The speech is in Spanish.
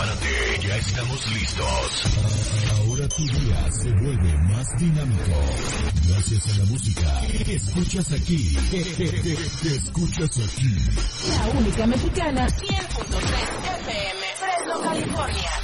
prepárate, ya estamos listos. Ahora tu día se vuelve más dinámico. Gracias a la música que escuchas aquí. Que escuchas aquí. La única mexicana, 100.3 FM, Fresno, California.